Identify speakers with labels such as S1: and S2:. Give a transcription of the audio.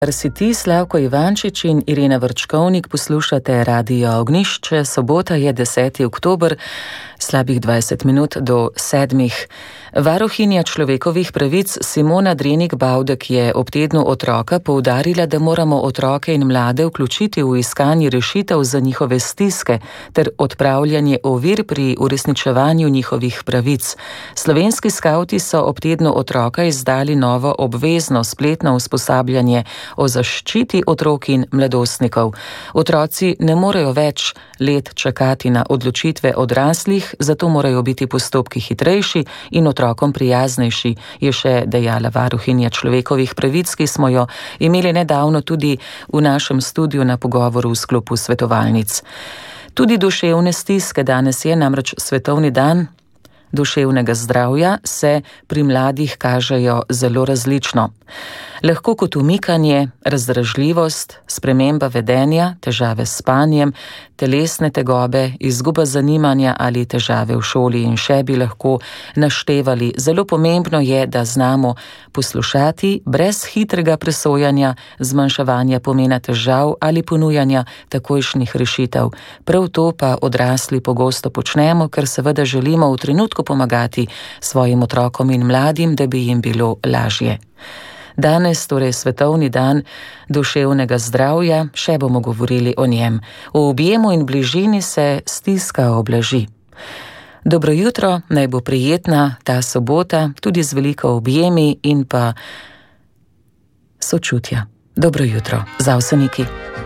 S1: Si ti, Slavko Ivančič in Irena Vrčkovnik, poslušate Radio Ognjišče. Sobota je 10. oktober, slabih 20 minut do 7. Varuhinja človekovih pravic Simona Drenik-Bavdek je ob tednu otroka poudarila, da moramo otroke in mlade vključiti v iskanje rešitev za njihove stiske ter odpravljanje ovir pri uresničevanju njihovih pravic. Slovenski skavti so ob tednu otroka izdali novo obvezno spletno usposabljanje o zaščiti otrok in mladostnikov. Otroci ne morejo več let čakati na odločitve odraslih, zato morajo biti postopki hitrejši in otrokom prijaznejši, je še dejala varuhinja človekovih pravic, ki smo jo imeli nedavno tudi v našem studiu na pogovoru v sklopu svetovalnic. Tudi duševne stiske, danes je namreč svetovni dan duševnega zdravja, se pri mladih kažejo zelo različno. Lahko kot umikanje, razdražljivost, sprememba vedenja, težave s spanjem, telesne tegobe, izguba zanimanja ali težave v šoli in še bi lahko naštevali. Zelo pomembno je, da znamo poslušati brez hitrega presojanja, zmanjševanja pomena težav ali ponujanja takojšnjih rešitev. Prav to pa odrasli pogosto počnemo, ker seveda želimo v trenutku pomagati svojim otrokom in mladim, da bi jim bilo lažje. Danes, torej svetovni dan duševnega zdravja, še bomo govorili o njem. V objemu in bližini se stiska oblaži. Dobro jutro, naj bo prijetna ta sobota, tudi z veliko objemi in pa sočutja. Dobro jutro, zavseniki.